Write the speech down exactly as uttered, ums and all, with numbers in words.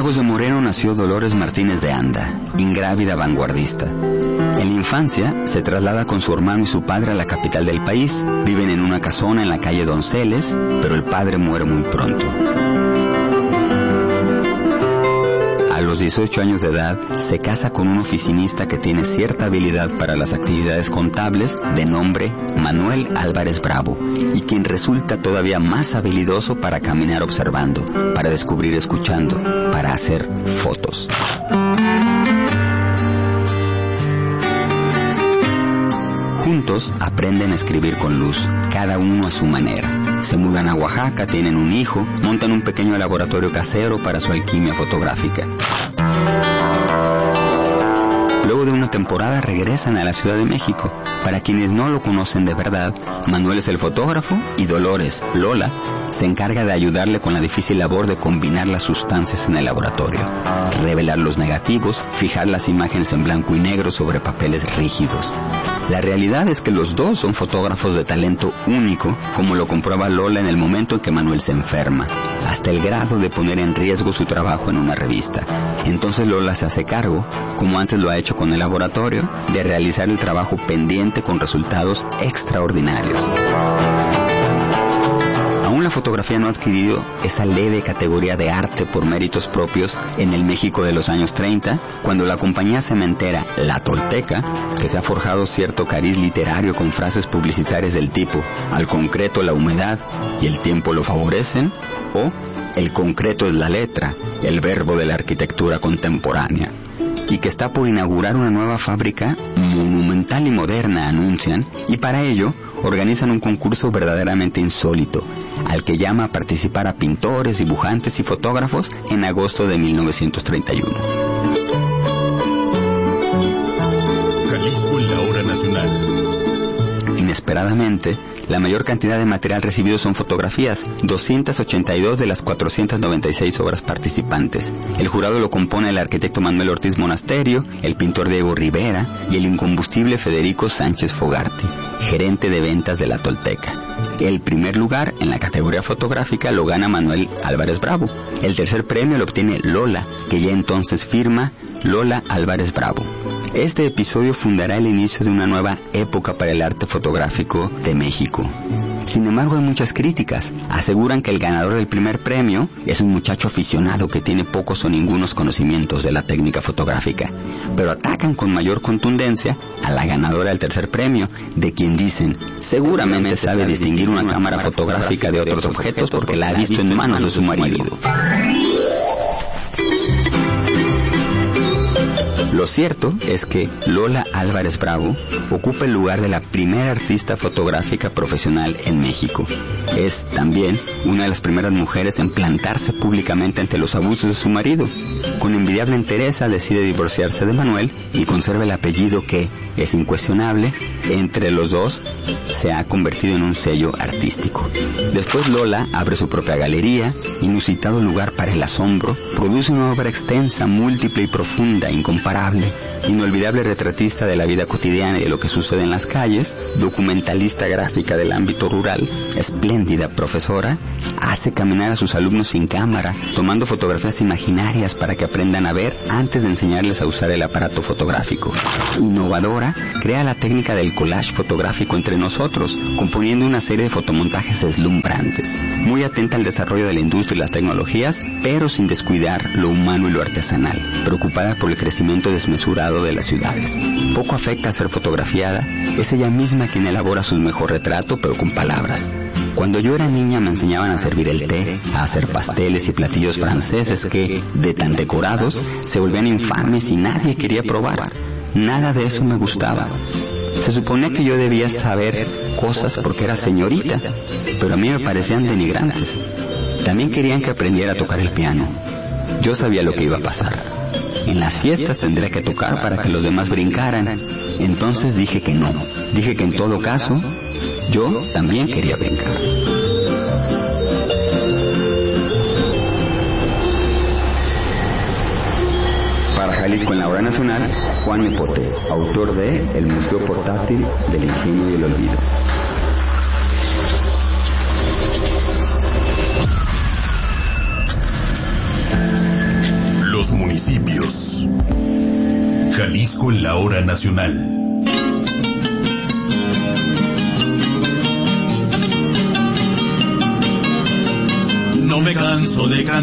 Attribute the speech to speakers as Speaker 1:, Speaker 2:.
Speaker 1: Lagos de Moreno nació Dolores Martínez de Anda, ingrávida vanguardista. En la infancia se traslada con su hermano y su padre a la capital del país. Viven en una casona en la calle Donceles, pero el padre muere muy pronto. A los dieciocho años de edad, se casa con un oficinista que tiene cierta habilidad para las actividades contables, de nombre Manuel Álvarez Bravo, y quien resulta todavía más habilidoso para caminar observando, para descubrir escuchando, para hacer fotos. Juntos aprenden a escribir con luz, cada uno a su manera. Se mudan a Oaxaca, tienen un hijo, montan un pequeño laboratorio casero para su alquimia fotográfica. Luego de una temporada regresan a la Ciudad de México. Para quienes no lo conocen de verdad, Manuel es el fotógrafo y Dolores, Lola, se encarga de ayudarle con la difícil labor de combinar las sustancias en el laboratorio, revelar los negativos, fijar las imágenes en blanco y negro sobre papeles rígidos. La realidad es que los dos son fotógrafos de talento único, como lo comprueba Lola en el momento en que Manuel se enferma, hasta el grado de poner en riesgo su trabajo en una revista. Entonces Lola se hace cargo, como antes lo ha hecho con el laboratorio, de realizar el trabajo pendiente con resultados extraordinarios. Aún la fotografía no ha adquirido esa leve categoría de arte por méritos propios en el México de los años treinta, cuando la compañía cementera La Tolteca, que se ha forjado cierto cariz literario con frases publicitarias del tipo "al concreto la humedad y el tiempo lo favorecen", o "el concreto es la letra, el verbo de la arquitectura contemporánea", y que está por inaugurar una nueva fábrica monumental y moderna, anuncian, y para ello organizan un concurso verdaderamente insólito, al que llama a participar a pintores, dibujantes y fotógrafos en agosto de mil novecientos treinta y uno.
Speaker 2: Jalisco en la hora nacional.
Speaker 1: Inesperadamente, la mayor cantidad de material recibido son fotografías, doscientas ochenta y dos de las cuatrocientas noventa y seis obras participantes. El jurado lo compone el arquitecto Manuel Ortiz Monasterio, el pintor Diego Rivera y el incombustible Federico Sánchez Fogarty, gerente de ventas de La Tolteca. El primer lugar en la categoría fotográfica lo gana Manuel Álvarez Bravo. El tercer premio lo obtiene Lola, que ya entonces firma Lola Álvarez Bravo. Este episodio fundará el inicio de una nueva época para el arte fotográfico de México. Sin embargo, hay muchas críticas. Aseguran que el ganador del primer premio es un muchacho aficionado que tiene pocos o ningunos conocimientos de la técnica fotográfica, pero atacan con mayor contundencia a la ganadora del tercer premio, de quien dicen seguramente sabe distinguir una cámara fotográfica de otros objetos porque la ha visto en manos de su marido. Lo cierto es que Lola Álvarez Bravo ocupa el lugar de la primera artista fotográfica profesional en México. Es también una de las primeras mujeres en plantarse públicamente ante los abusos de su marido. Con envidiable entereza decide divorciarse de Manuel y conserva el apellido que, es incuestionable, entre los dos se ha convertido en un sello artístico. Después Lola abre su propia galería, inusitado lugar para el asombro, produce una obra extensa, múltiple y profunda, incomparable, inolvidable retratista de la vida cotidiana y de lo que sucede en las calles, documentalista gráfica del ámbito rural, espléndida profesora, hace caminar a sus alumnos sin cámara, tomando fotografías imaginarias para que aprendan a ver antes de enseñarles a usar el aparato fotográfico. Innovadora, crea la técnica del collage fotográfico entre nosotros, componiendo una serie de fotomontajes deslumbrantes, muy atenta al desarrollo de la industria y las tecnologías, pero sin descuidar lo humano y lo artesanal, preocupada por el crecimiento desmesurado de las ciudades. Poco afecta a ser fotografiada, es ella misma quien elabora su mejor retrato, pero con palabras. Cuando yo era niña me enseñaban a servir el té, a hacer pasteles y platillos franceses que, de tan decorados, se volvían infames y nadie quería probar. Nada de eso me gustaba. Se suponía que yo debía saber cosas porque era señorita, pero a mí me parecían denigrantes. También querían que aprendiera a tocar el piano. Yo sabía lo que iba a pasar. En las fiestas tendría que tocar para que los demás brincaran. Entonces dije que no. Dije que en todo caso, yo también quería brincar. Para Jalisco en la hora nacional, Juan Nepote, autor de El Museo Portátil del Ingenio y el Olvido.
Speaker 2: los municipios. Jalisco en la hora nacional.
Speaker 3: No me canso de cantar.